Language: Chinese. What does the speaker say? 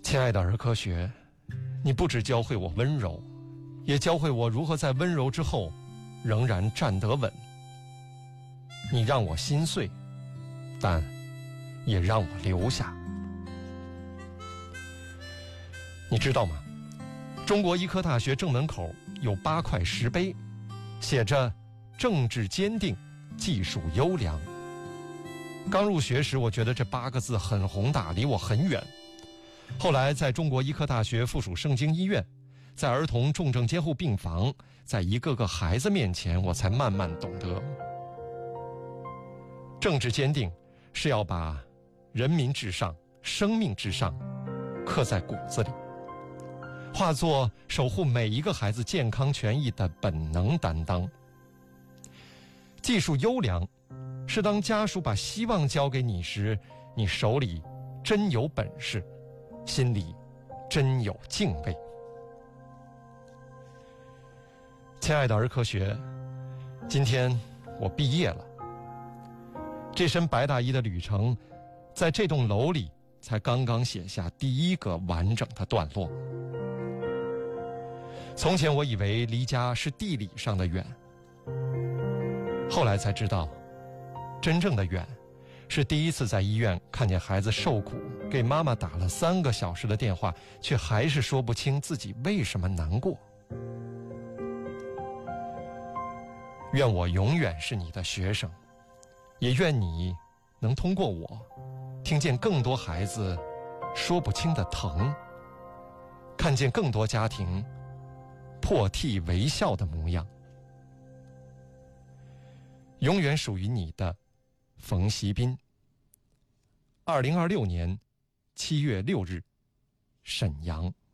亲爱的儿科学，你不只教会我温柔，也教会我如何在温柔之后仍然站得稳。你让我心碎，但也让我留下。你知道吗？中国医科大学正门口有8块石碑，写着政治坚定，技术优良。刚入学时，我觉得这8个字很宏大，离我很远。后来在中国医科大学附属盛京医院，在儿童重症监护病房，在一个个孩子面前，我才慢慢懂得，政治坚定是要把人民至上、生命至上刻在骨子里，化作守护每一个孩子健康权益的本能担当。技术优良是当家属把希望交给你时，你手里真有本事，心里真有敬畏。亲爱的儿科学，今天我毕业了。这身白大衣的旅程，在这栋楼里才刚刚写下第一个完整的段落。从前我以为离家是地理上的远，后来才知道，真正的远是第一次在医院看见孩子受苦，给妈妈打了3个小时的电话，却还是说不清自己为什么难过。愿我永远是你的学生，也愿你能通过我听见更多孩子说不清的疼，看见更多家庭破涕为笑的模样。永远属于你的冯锡斌。2026年7月6日，沈阳。